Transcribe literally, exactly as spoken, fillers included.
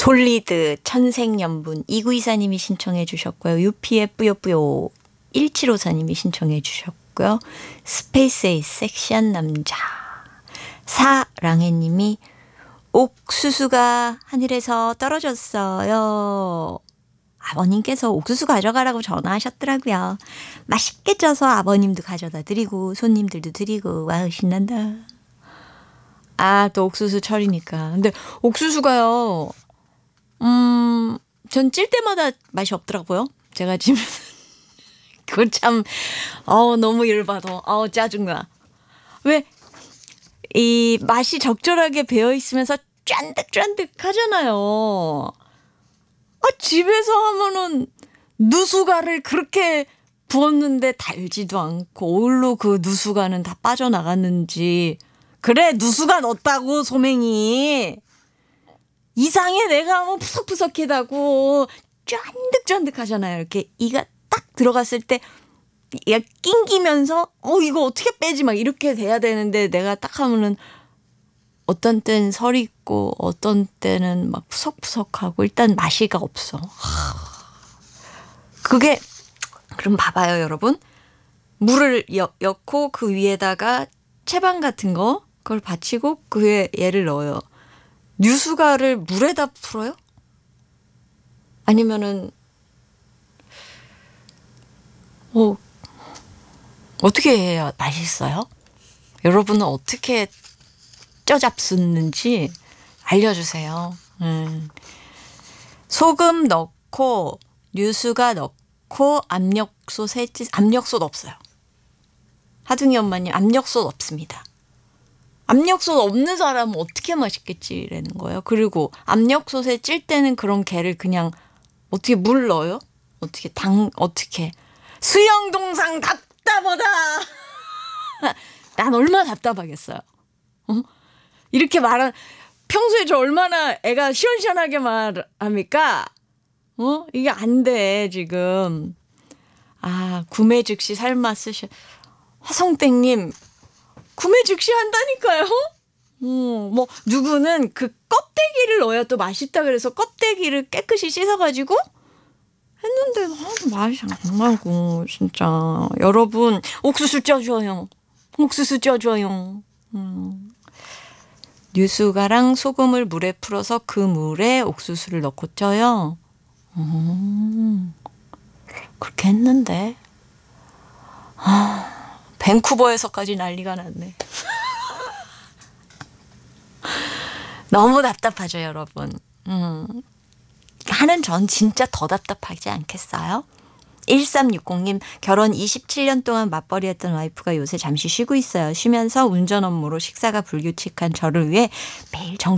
솔리드 천생연분 이구이사님이 신청해 주셨고요. 유피의 뿌요뿌요 일칠오사님이 신청해 주셨고요. 스페이스의 섹시한 남자 사랑해님이 옥수수가 하늘에서 떨어졌어요. 아버님께서 옥수수 가져가라고 전화하셨더라고요. 맛있게 쪄서 아버님도 가져다 드리고 손님들도 드리고 와 신난다. 아, 또 옥수수 철이니까. 근데 옥수수가요. 음, 전 찔 때마다 맛이 없더라고요. 제가 지금 그건 참 어 너무 열받아. 어 짜증나. 왜 이 맛이 적절하게 배어 있으면서 쫀득쫀득하잖아요. 아, 집에서 하면은 누수가를 그렇게 부었는데 달지도 않고 어울로 그 누수가는 다 빠져나갔는지. 그래, 누수가 넣었다고 소맹이. 이상해. 내가 하면 푸석푸석하다고 쫀득쫀득하잖아요. 이렇게 이가 딱 들어갔을 때 얘가 낑기면서 어 이거 어떻게 빼지 막 이렇게 돼야 되는데 내가 딱 하면은 어떤 때는 설이 있고 어떤 때는 막 푸석푸석하고 일단 맛이가 없어. 그게 그럼 봐봐요 여러분. 물을 여, 넣고 그 위에다가 채반 같은 거 그걸 받치고 그 위에 얘를 넣어요. 뉴수가를 물에다 풀어요? 아니면은 어 어떻게 해야 맛있어요? 여러분은 어떻게 쪄잡수는지 알려주세요. 음. 소금 넣고 뉴수가 넣고 압력솥에 찌 압력솥 없어요. 하둥이 엄마님 압력솥 없습니다. 압력솥 없는 사람은 어떻게 맛있겠지라는 거예요. 그리고 압력솥에 찔 때는 그런 게를 그냥 어떻게 물 넣어요? 어떻게 당 어떻게 수영동상 답답하다. 난 얼마나 답답하겠어요. 어? 이렇게 말한 평소에 저 얼마나 애가 시원시원하게 말합니까? 어? 이게 안 돼 지금. 아, 구매 즉시 삶아 쓰셔. 화성땡님 구매 즉시 한다니까요. 어, 뭐 누구는 그 껍데기를 넣어야 또 맛있다 그래서 껍데기를 깨끗이 씻어가지고 했는데 아무 맛이 안 나고 진짜. 여러분 옥수수 쪄줘요. 옥수수 쪄줘요. 음. 뉴수가랑 소금을 물에 풀어서 그 물에 옥수수를 넣고 쪄요. 음. 그렇게 했는데 아, 밴쿠버에서까지 난리가 났네. 너무 답답하죠 여러분. 음. 하는 전 진짜 더 답답하지 않겠어요? 일삼육공님 결혼 이십칠 년 동안 맞벌이 했던 와이프가 요새 잠시 쉬고 있어요. 쉬면서 운전 업무로 식사가 불규칙한 저를 위해 매일 정